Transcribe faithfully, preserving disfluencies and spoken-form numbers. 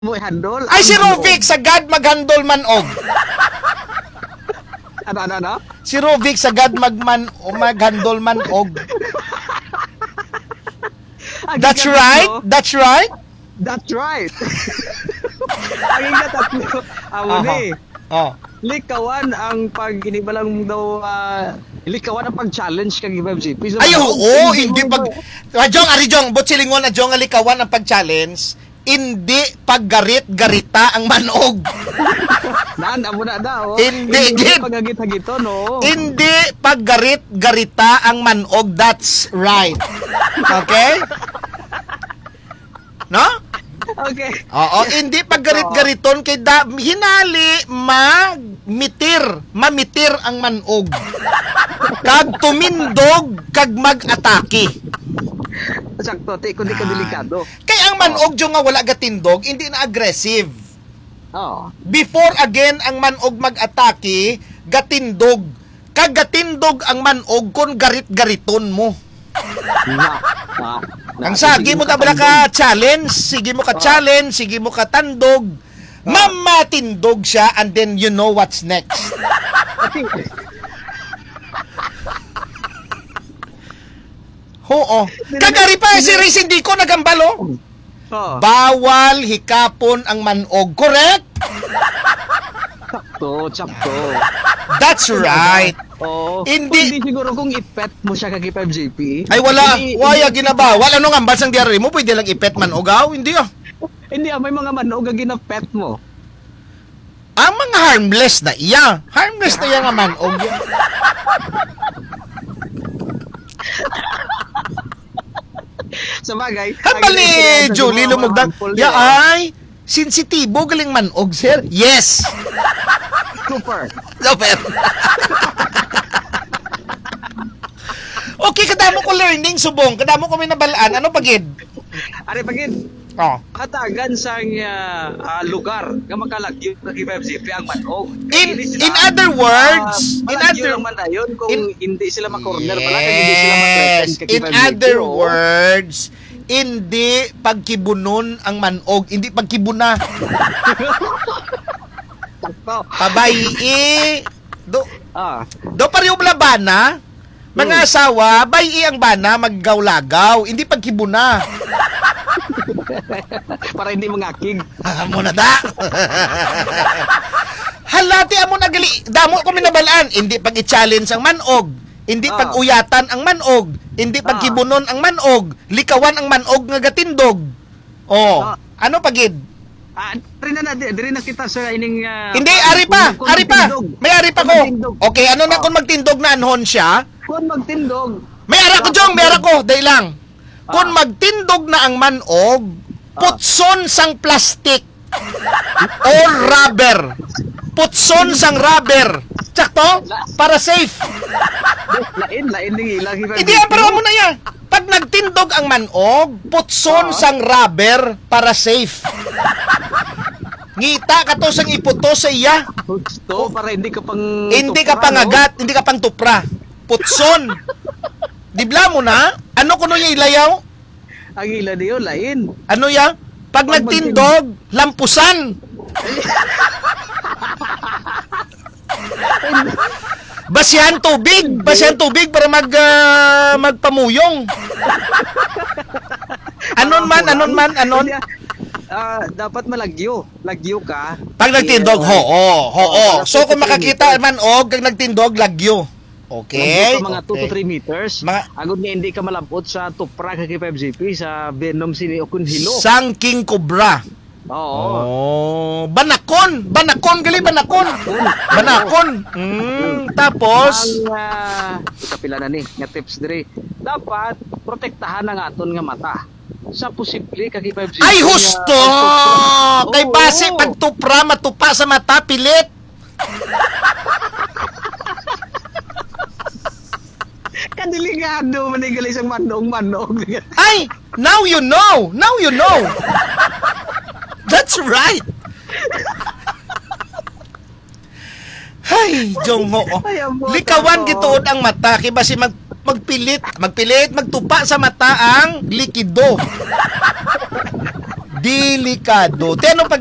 mo handle. Ay, si Rovic, sagad maghandol manog. Ano, ano, ano? Si Rovic, sagad magman, maghandol manog. That's right? That's right? That's right. Ang ika tatlo, amo ni. Oh. Likawan ang pag inibalang daw uh, likawan ang pag-challenge kag F G P. So, ay, oo, hindi pag Ajong, arijong, botsilingon ajong alikawan ang pag-challenge, hindi paggarit-garita ang manog. Naan amo na daw. Hindi gid pagagit-hagito no. Hindi paggarit-garita ang manog. That's right. Okay? No? Okay. Oo, hindi paggarit-gariton kay da, hinali magmitir, mamitir ang manog. Kag tumindog kag mag-atake. Sakto, ti kundi ka delikado. Kay ang manog jo nga wala gatindog, hindi na aggressive. Oh. Before again ang manog mag-atake, gatindog. Kag gatindog ang manog kon garit-gariton mo. Na, na, na, ang sagi mo tabla ka challenge, sige mo ka challenge, sige mo ka tandog, mamatindog siya, and then you know what's next. Oo. Kagari pa si Riz hindi ko nagambalo. Oh. Bawal hikapon ang manog, correct? Sakto, sakto. That's right. Oh, Hindi- hindi siguro kung ipet mo siya kag F G P. Ay wala, Hindi- waya hindi- ginabawal. Ano nga balsang diary mo, pwede lang ipet manog-aw? Hindi ah. Hindi ah, may mga manog nga ginapet mo. Ang mga harmless na iya. Harmless na iya nga manog. Yan. Sa bagay, Hambal ni ang- Julie ang- lumugdag. ang- Ya ay, sensitibo galing manog, sir. Yes. Super. Super. Okay, kadamo ko learning, subong. Kadamo ko may nabalaan. Ano pagid? Ari pagin, Oh. katagan sa uh, uh, lugar nga makalagyo ng F G P ang manog. In Hindi sila, in other words, uh, in malagyo other lang man dayon kung in- hindi sila ma-corner pala kung hindi sila ma-threaten Yes. kay In F G P, other oh. words, hindi pagkibunon ang manog, hindi pagkibuna. Sakto. Pabayi do Ah, do pareho labana. Mga asawa, bayi ang bana maggawlagaw, hindi pagkibuna. para hindi mangakig. Amo na da. Halati amo na gali. Damo ko minabalaan, hindi pag i-challenge ang manog, hindi Ah. pag-uyatan ang manog, hindi pagkibunon ang manog, likawan ang manog nga gatindog. Oh, Ah. ano pagid? Ah, diri na na diri na kita sa ining uh, Hindi, ari pa, kung ari pa. magtindog. May ari pa Kung ko. magtindog. Okay, ano na Ah. kung magtindog na anhon siya? Kung magtindog. May ara ko jong, may ara ko, day lang. Kung Ah. magtindog na ang manog, putson sang plastic or rubber. Putson sang rubber. Sakto? Para safe. Lain, lain ning ilang F G P. Hindi, pero mo na yan. Pag nagtindog ang manog, putson Ah. sang rubber para safe. Ngita ka to sang iputo sa iya. Gusto para hindi ka pang Hindi ka tupra, pangagat, hindi ka pang tupra. Putson. Dibla mo na? Ano kuno niya ilayaw? no? Ang ila niyo lain. Ano ya? Pag Pag nagtindog, lampusan. Basihan tubig, basihan tubig para mag ah, magpamuyong. Anon man, anon man, anon. Hindi, ah, dapat malagyo. Lagyo ka. Pag nagtindog, ho, oh, ho, oh. para So kung two to three makakita meters. man og kag nagtindog lagyo. Okay. Lagyo ka mga two to three meters. Mga- Agad nga hindi ka malabot sa tupra kag F G P sa Venom Sini Okunhilo. Sang king cobra. Oo. Oh, banakon, banakon gali banakon. Banakon. Mm, tapos Ang uh, kapila na ni nga tips diri. Dapat protektahan ang aton nga mata sa posible kag F G P. ay husto. nga- Kay Oo. base pag tupra matupa sa mata pilit. Kadiligado manigal isang manog-manog. Ay, now you know. Now you know. That's right. Hay, jong ho. Ay, ang buta Likawan ko. gituod ang mata kay basi mag magpilit, magpilit, magtupa sa mata ang likido. Delikado. Teno pag